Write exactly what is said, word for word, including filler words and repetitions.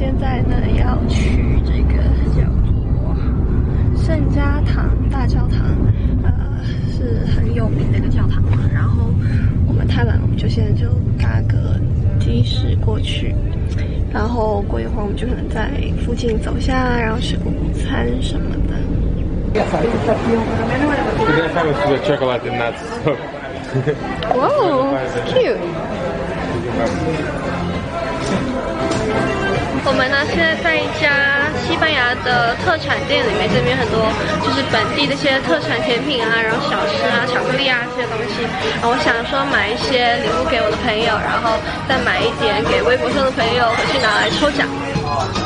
现在呢要去这个叫做圣家堂大教堂，呃，是很有名的一个教堂嘛。然后我们太晚了，我们就现在就搭个的士过去，然后过一会儿我们就可能在附近走下，然后吃个午餐什么的。Wow, cute. 我们呢现在在一家西班牙的特产店里面，这边很多就是本地的一些特产甜品啊，然后小吃啊、巧克力啊这些东西。然后我想说买一些礼物给我的朋友，然后再买一点给微博上的朋友回去拿来抽奖。